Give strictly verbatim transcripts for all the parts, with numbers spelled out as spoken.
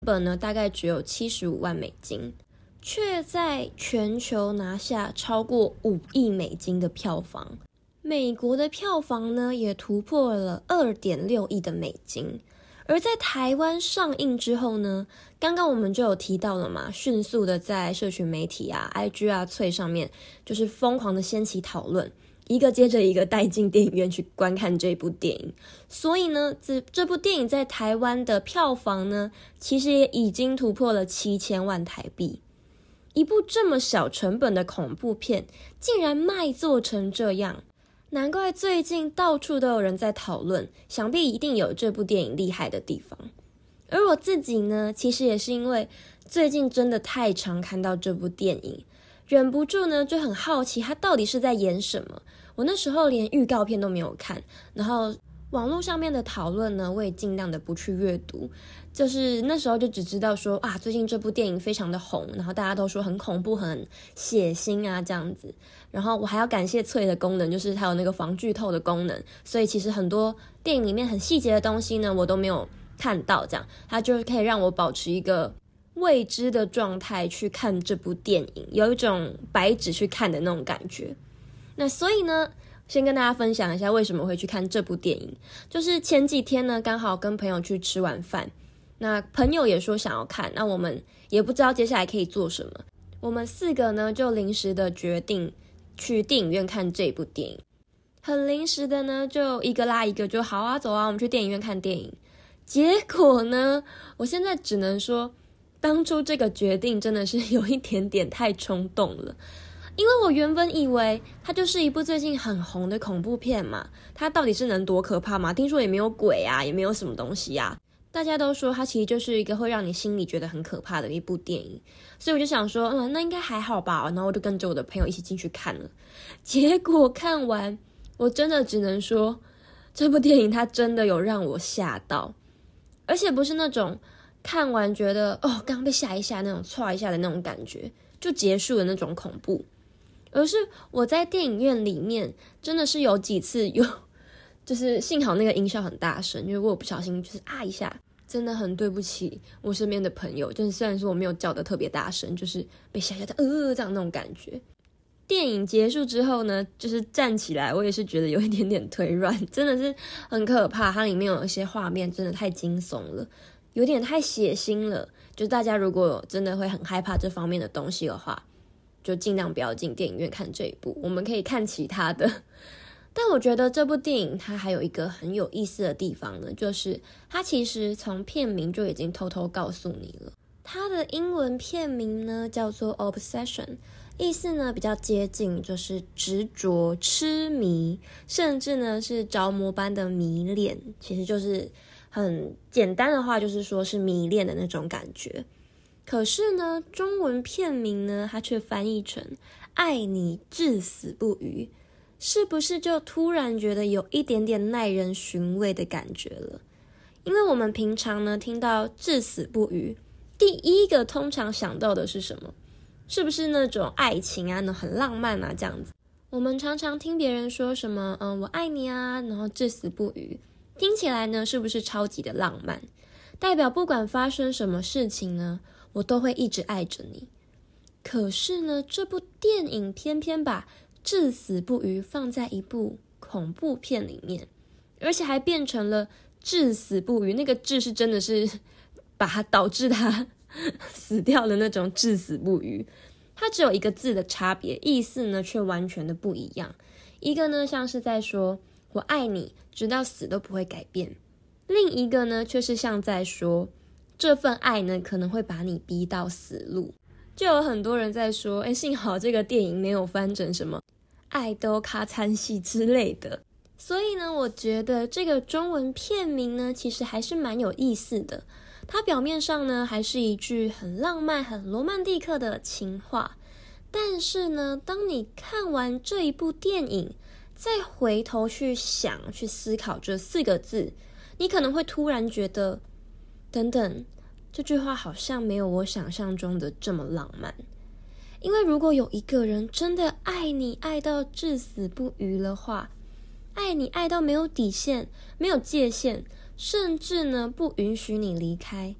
本呢大概只有七十五万美金，却在全球拿下超过五亿美金的票房。美国的票房呢也突破了 二点六亿的美金。而在台湾上映之后呢，刚刚我们就有提到了嘛，迅速的在社群媒体啊 I G 啊脆上面就是疯狂的掀起讨论，一个接着一个带进电影院去观看这部电影。所以呢这这部电影在台湾的票房呢其实也已经突破了七千万台币。一部这么小成本的恐怖片竟然卖座成这样，难怪最近到处都有人在讨论，想必一定有这部电影厉害的地方。而我自己呢，其实也是因为最近真的太常看到这部电影，忍不住呢就很好奇它到底是在演什么。我那时候连预告片都没有看，然后网络上面的讨论呢我也尽量的不去阅读，就是那时候就只知道说啊，最近这部电影非常的红，然后大家都说很恐怖很血腥啊这样子。然后我还要感谢脆的功能，就是它有那个防剧透的功能，所以其实很多电影里面很细节的东西呢我都没有看到，这样它就可以让我保持一个未知的状态去看这部电影，有一种白纸去看的那种感觉。那所以呢先跟大家分享一下为什么会去看这部电影。就是前几天呢刚好跟朋友去吃晚饭，那朋友也说想要看，那我们也不知道接下来可以做什么，我们四个呢就临时的决定去电影院看这部电影。很临时的呢就一个拉一个，就好啊走啊我们去电影院看电影。结果呢我现在只能说当初这个决定真的是有一点点太冲动了。因为我原本以为它就是一部最近很红的恐怖片嘛，它到底是能多可怕吗？听说也没有鬼啊，也没有什么东西啊，大家都说它其实就是一个会让你心里觉得很可怕的一部电影。所以我就想说嗯，那应该还好吧，然后我就跟着我的朋友一起进去看了。结果看完我真的只能说这部电影它真的有让我吓到，而且不是那种看完觉得哦刚刚被吓一下那种唰一下的那种感觉就结束的那种恐怖，而是我在电影院里面真的是有几次有就是幸好那个音效很大声，因为我不小心就是啊一下，真的很对不起我身边的朋友，就是虽然说我没有叫得特别大声，就是被吓吓的呃这样那种感觉。电影结束之后呢就是站起来我也是觉得有一点点腿软，真的是很可怕，它里面有一些画面真的太惊悚了，有点太血腥了，就大家如果真的会很害怕这方面的东西的话，就尽量不要进电影院看这一部，我们可以看其他的。但我觉得这部电影它还有一个很有意思的地方呢，就是它其实从片名就已经偷偷告诉你了。它的英文片名呢叫做 Obsession， 意思呢比较接近就是执着、痴迷，甚至呢是着魔般的迷恋，其实就是很简单的话就是说是迷恋的那种感觉。可是呢中文片名呢它却翻译成爱你至死不渝，是不是就突然觉得有一点点耐人寻味的感觉了？因为我们平常呢听到至死不渝，第一个通常想到的是什么？是不是那种爱情啊，那很浪漫啊这样子？我们常常听别人说什么嗯，我爱你啊，然后至死不渝，听起来呢是不是超级的浪漫？代表不管发生什么事情呢我都会一直爱着你。可是呢这部电影偏偏把至死不渝放在一部恐怖片里面，而且还变成了至死不渝，那个至是真的是把它导致它死掉的那种至死不渝，它只有一个字的差别，意思呢却完全的不一样。一个呢像是在说我爱你直到死都不会改变，另一个呢却是像在说这份爱呢可能会把你逼到死路。就有很多人在说诶幸好这个电影没有翻成什么爱都卡餐戏之类的。所以呢我觉得这个中文片名呢其实还是蛮有意思的，它表面上呢还是一句很浪漫很罗曼蒂克的情话，但是呢当你看完这一部电影再回头去想去思考这四个字，你可能会突然觉得等等，这句话好像没有我想象中的这么浪漫。因为如果有一个人真的爱你爱到至死不渝的话，爱你爱到没有底线没有界限，甚至呢不允许你离开，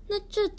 那这